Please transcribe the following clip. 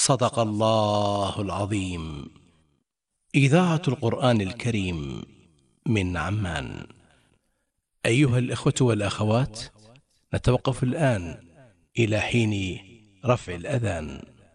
صدق الله العظيم. إذاعة القرآن الكريم من عمان. أيها الإخوة والأخوات، نتوقف الآن إلى حين رفع الأذان.